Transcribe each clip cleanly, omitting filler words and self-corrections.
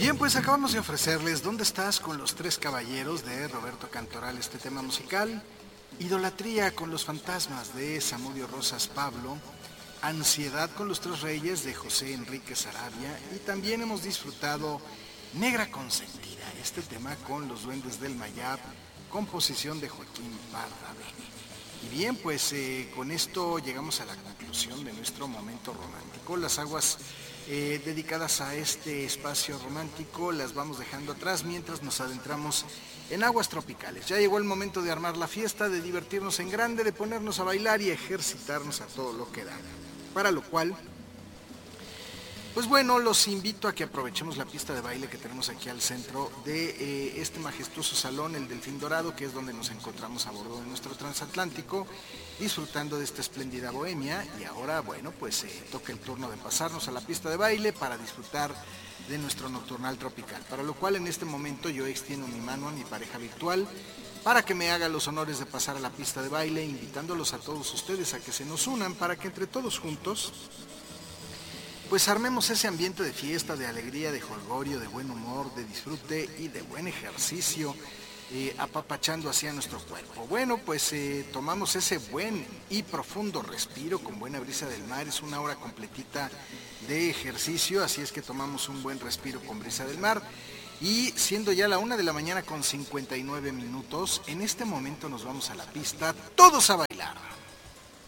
Bien, pues acabamos de ofrecerles ¿Dónde estás? Con los tres caballeros de Roberto Cantoral, este tema musical, Idolatría con los fantasmas de Samudio Rosas Pablo, Ansiedad con los tres reyes de José Enrique Sarabia y también hemos disfrutado Negra Consentida, este tema con los Duendes del Mayab, composición de Joaquín Pardavé. Y bien, pues con esto llegamos a la conclusión de nuestro momento romántico. Las aguas dedicadas a este espacio romántico las vamos dejando atrás mientras nos adentramos en aguas tropicales. Ya llegó el momento de armar la fiesta, de divertirnos en grande, de ponernos a bailar y ejercitarnos a todo lo que da. Para lo cual, pues bueno, los invito a que aprovechemos la pista de baile que tenemos aquí al centro de este majestuoso salón, el Delfín Dorado, que es donde nos encontramos a bordo de nuestro transatlántico, disfrutando de esta espléndida bohemia. Y ahora, bueno, pues toca el turno de pasarnos a la pista de baile para disfrutar de nuestro nocturnal tropical. Para lo cual, en este momento, yo extiendo mi mano a mi pareja virtual para que me haga los honores de pasar a la pista de baile, invitándolos a todos ustedes a que se nos unan para que entre todos juntos pues armemos ese ambiente de fiesta, de alegría, de jolgorio, de buen humor, de disfrute y de buen ejercicio, apapachando hacia nuestro cuerpo. Bueno, pues tomamos ese buen y profundo respiro con buena brisa del mar. Es una hora completita de ejercicio, así es que tomamos un buen respiro con brisa del mar. Y siendo ya la 1 de la mañana con 59 minutos, en este momento nos vamos a la pista, todos a bailar.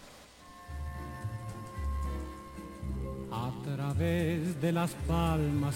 A través de las palmas